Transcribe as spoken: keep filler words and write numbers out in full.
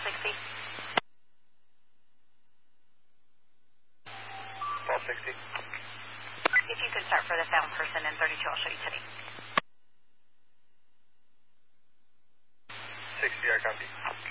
sixty. twelve sixty. If you could start for the found person in thirty-two, I'll show you today. sixty, I copy.